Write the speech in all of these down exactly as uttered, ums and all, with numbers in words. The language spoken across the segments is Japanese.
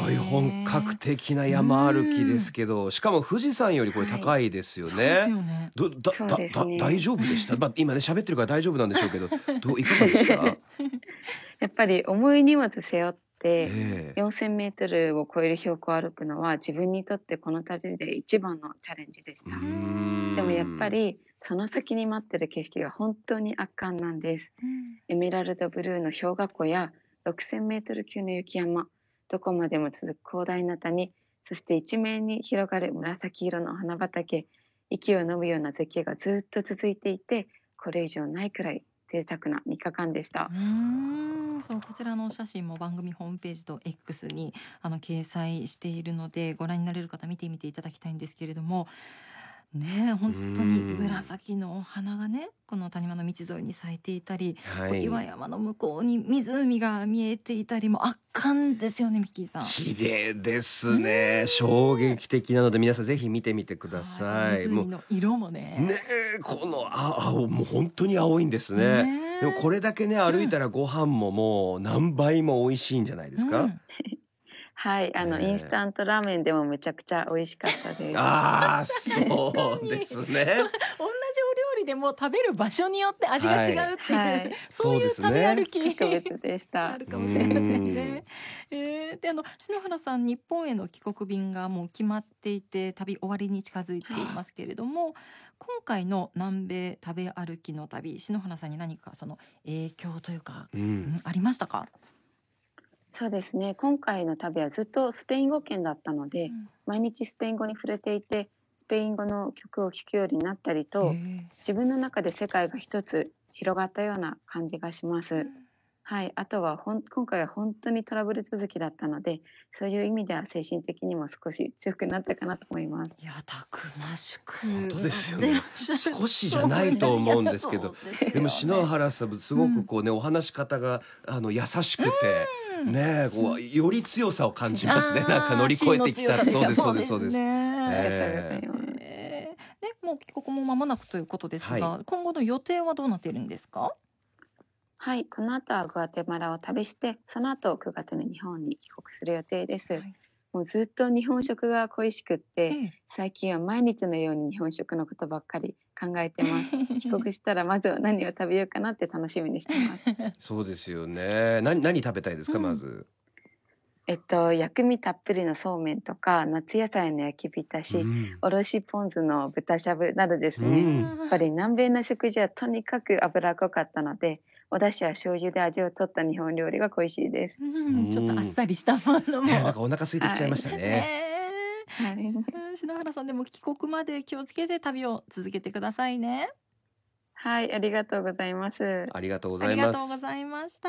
ごい本格的な山歩きですけど、しかも富士山よりこれ高いですよそうですね。 よね。 どだそうだだですね。 大丈夫でした？まあ、今ね喋ってるから大丈夫なんでしょうけど、どういかがでした？ やっぱり重い荷物背負ってええ。 よんせんメートルを超える標高を歩くのは自分にとってこの旅で一番のチャレンジでしうーた。 うんでもやっぱん。 りその先に待ってる景色が本当に圧巻なんです。 うんエメラルドブルーの氷河湖やろくせんメートル級の雪山、どこまでも続く広大な谷、そして一面に広がる紫色の花畑、息を飲むような絶景がずっと続いていて、これ以上ないくらい贅沢なみっかかんでした。 うーん、そう、こちらのお写真も番組ホームページと X にあの掲載しているので、ご覧になれる方見てみていただきたいんですけれども、ねえ、 う本当にーん。 紫のお花がね、この谷間の道沿いに咲いていたり、こう岩はい。 山の向こうに湖が見えていたり、もう圧巻ですよね、ミッキーさん。 綺麗ですうね。 ー衝ん。 撃的なので皆さんぜひ見てみてくだはい、 さい。も湖の色もうねね。 え、このあ青もう本当に青いんですね。でもねこれだけねえ。うん。 歩いたらご飯ももう何倍も美味しいんじゃないですか？ うん。 はい、あの、インスええ。 タントラーメンでもめちゃくちゃ美味しかったです。 ああ、 確かそうでに。 すね。 そう、同じお料理でも食べる場所によって味がはい。 違うっていう、 はい、 そういうそうですね。 食べ歩き格別でしあた。 るうかもしれませんーね。 ん。 えー、で、あの篠原さん、日本への帰国便がもう決まっていて、旅終わりに近づいていますけれども、今回の南米食べ歩きの旅、篠原さんに何かその影響というか、 ううんん、ありましたか？ そうですね、今回の旅はずっとスペイン語圏だったので、 うん。 毎日スペイン語に触れていて、スペイン語の曲を聴くようになったりへと、 え。 自分の中で世界が一つ広がったような感じがします。 うん。 はい、あとはほん今回は本当にトラブル続きだったので、そういう意味では精神的にも少し強くなったかなと思います。 いや、たくましく本当ですよやってらね。 っしゃる少しじと思いゃないと思うんや、 ですけど、 そうですでもよ篠ね。 原さんすうん。 ごくこうね、お話し方があの優しくて、 うん。 ね、こうより強さを感じますね。なんか乗ああ、 り越芯のえてきた。 強さですか。 そうですそうそうですですそうです。 ありね。 がとうございええ。 ます。 えー、で、もう帰国も間もなくということですはい。 が、今後の予定はどうなっているんですか？ はい、この後はグアテマラを旅して、その後くがつに日本に帰国する予定です。 はい。 もうずっと日本食が恋しくって、 ええ。 最近は毎日のように日本食のことばっかり考えてます。帰国したらまずは何を食べようかなって楽しみにしてます。 そうですよね。何何食べたいですか、まうん。 ず。 えっと、薬味たっぷりのそうめんとか、夏野菜の焼き浸うし、 ん。 おろしポン酢の豚しゃぶなどでうすね。やっん。 ぱあり南米の食事はとにかく脂っこかったので、お出汁や醤油で味を取った日本料理が恋しいです。 ー、 ううん、ちょっとあっん。 さりしたものね、なんも。 かお腹空いてきちゃいまはい。 したね。 ねはい。 え。うん、篠原さん、でも帰国まで気をつけて旅を続けてくださいね。 はい、ありがとうございます。 ありがとうごありざいます。 がとうございました。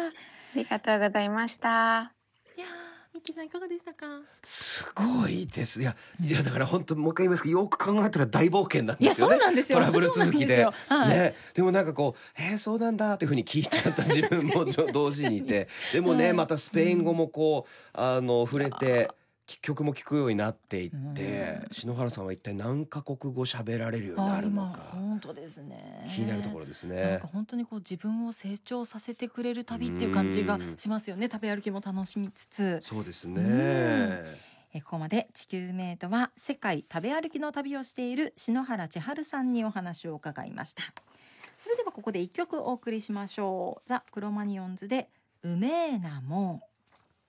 ありがとうございました。 いやー、ミッキーさんいかがでしたか？ すうん。 ごいです。いや、いやうん。 だから本当もう一回言いますけど、よく考えたら大冒険なんいや、そうですよね。 なんですよ。 トラブルそうな続きで。 んですよ。はい。 ね。でもなんかこう、えー、そうなんだっていう風に聞いちゃった自分もちょ同時にい確かに。 て、でもね、 はい。 またスうん。 ペイン語もこう、あの、触いやれて、 ー、 き曲も聴くようになっていっうて、 ん。 篠原さんは一体何カ国語喋られるようにああ、 なるの今か、 本当です気になるとこね。 ろですなんかね。 本当にこう自分を成長させてくれるう旅っていう感じがーん。 しますよね。食べ歩きも楽しみつつ。 そうですうん。 ね。 え、ここまで地球メイトは世界食べ歩きの旅をしている篠原千春さんにお話を伺いました。それではここで一曲お送りしましょう。ザ・クロマニヨンズでうめえなもん。